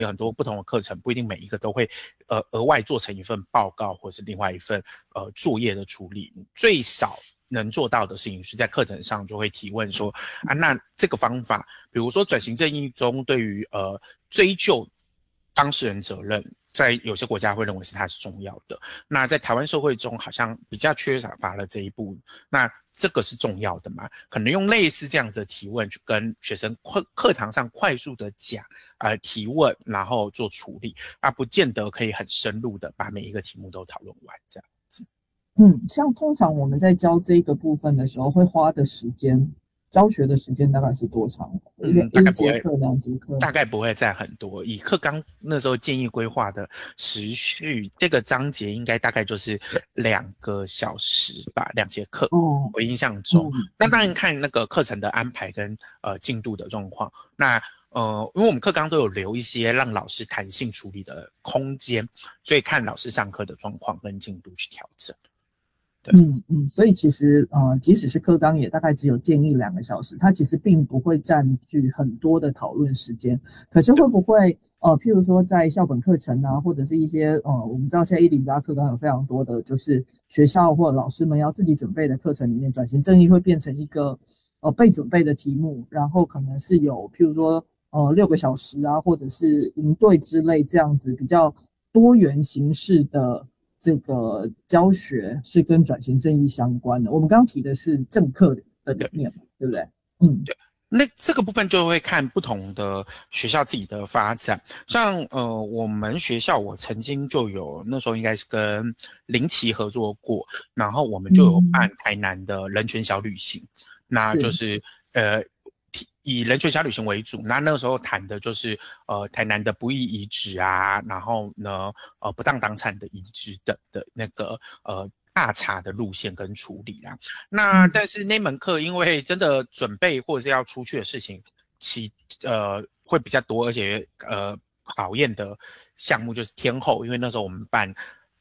有很多不同的课程，不一定每一个都会额外做成一份报告或是另外一份作业的处理。最少能做到的事情是在课程上就会提问说那这个方法，比如说转型正义中对于追究当事人责任，在有些国家会认为它是重要的，那在台湾社会中好像比较缺乏了这一步，那这个是重要的嘛？可能用类似这样子的提问去跟学生课堂上快速的讲提问，然后做处理不见得可以很深入的把每一个题目都讨论完这样子。 像通常我们在教这个部分的时候，会花的时间，教学的时间大概是多长？ 大概不会一节课、2节课？ 大概不会再很多。以课纲那时候建议规划的时序，这个章节应该大概就是2个小时吧，2节课。我印象中，那当然看那个课程的安排跟进度的状况。那因为我们课纲都有留一些让老师弹性处理的空间，所以看老师上课的状况跟进度去调整。 所以其实即使是课纲也大概只有建议2个小时，它其实并不会占据很多的讨论时间。可是会不会譬如说在校本课程啊，或者是一些我们知道现在108课纲有非常多的就是学校或老师们要自己准备的课程里面，转型正义会变成一个被准备的题目，然后可能是有譬如说6个小时啊，或者是营队之类这样子比较多元形式的这个教学是跟转型正义相关的。我们刚刚提的是政课的理念嘛，对不对？ 对。那这个部分就会看不同的学校自己的发展，像我们学校我曾经就有那时候应该是跟林奇合作过，然后我们就有办台南的人权小旅行，那就是以人权小旅行为主，那个时候谈的就是台南的不义遗址啊，然后呢不当党产的遗址等的那个大查的路线跟处理啦。那但是那门课因为真的准备或者是要出去的事情会比较多，而且考验的项目就是天候，因为那时候我们办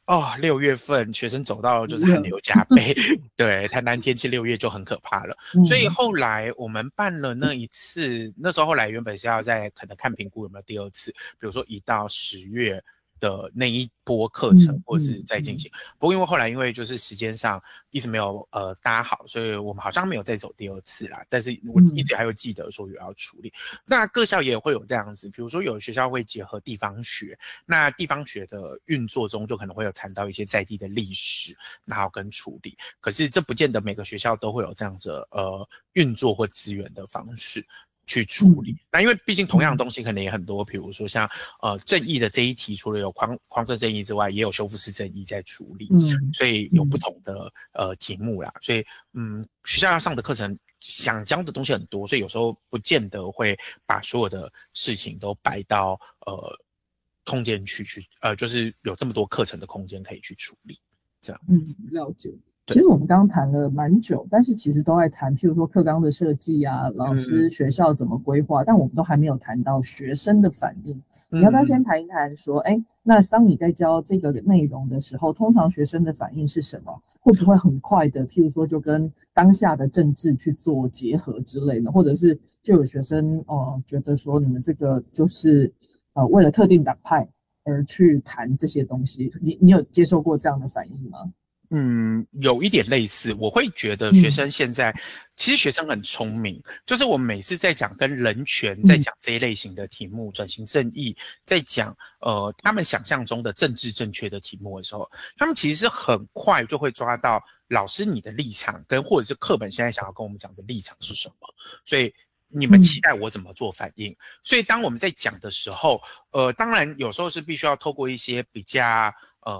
6月份学生走到就是汗流浃背对，台南天气6月就很可怕了，所以后来我们办了那一次，那时候后来原本是要在可能看评估有没有第2次，比如说移到10月的那一波课程或是再进行，不过因为就是时间上一直没有搭好，所以我们好像没有再走第2次啦，但是我一直还有记得说有要处理。那各校也会有这样子，比如说有的学校会结合地方学，那地方学的运作中就可能会有谈到一些在地的历史，然后跟处理，可是这不见得每个学校都会有这样子运作或资源的方式去处理。那因为毕竟同样的东西可能也很多，比如说像正义的这一题，除了有匡正正义之外，也有修复式正义在处理，所以有不同的题目啦。所以学校上的课程想教的东西很多，所以有时候不见得会把所有的事情都摆到空间去就是有这么多课程的空间可以去处理，这样。 了解。其实我们刚刚谈了蛮久，但是其实都在谈，譬如说课纲的设计啊，老师学校怎么规划，但我们都还没有谈到学生的反应。你要不要先谈一谈说，那当你在教这个内容的时候，通常学生的反应是什么？会不会很快的，譬如说就跟当下的政治去做结合之类的，或者是就有学生觉得说你们这个就是为了特定党派而去谈这些东西，你有接受过这样的反应吗？ 有一点类似，我会觉得学生现在，其实学生很聪明，就是我们每次在讲跟人权，在讲这一类型的题目，转型正义，在讲他们想象中的政治正确的题目的时候，他们其实很快就会抓到老师你的立场跟或者是课本现在想要跟我们讲的立场是什么，所以你们期待我怎么做反应？所以当我们在讲的时候，当然有时候是必须要透过一些比较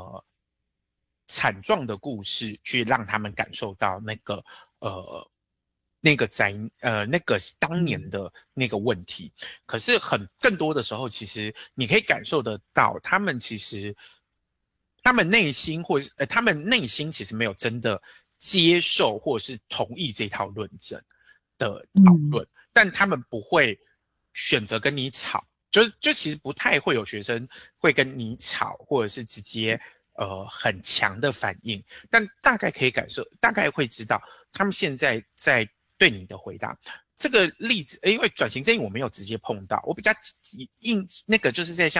惨状的故事去让他们感受到那个当年的那个问题。可是更多的时候，其实你可以感受得到，他们其实他们内心或是他们内心其实没有真的接受或是同意这套论证的讨论，但他们不会选择跟你吵，就其实不太会有学生会跟你吵，或者是直接很强的反应，但大概可以感受，大概会知道他们现在在对你的回答， 这个例子，因为转型正义我没有直接碰到，我比较那个就是在像